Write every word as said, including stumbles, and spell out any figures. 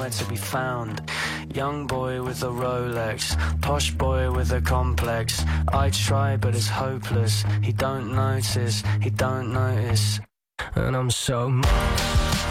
where to be found. Young boy with a Rolex, posh boy with a complex. I try but it's hopeless. He don't notice, he don't notice. And I'm so